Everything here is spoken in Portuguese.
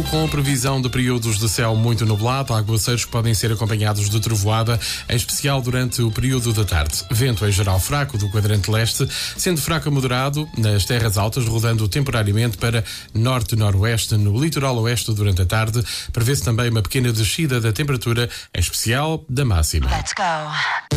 com previsão de períodos de céu muito nublado, aguaceiros que podem ser acompanhados de trovoada, em especial durante o período da tarde. Vento em geral fraco do quadrante leste, sendo fraco a moderado nas terras altas, rodando temporariamente para norte-noroeste no litoral oeste durante a tarde. Prevê-se também uma pequena descida da temperatura, em especial da máxima. Let's go.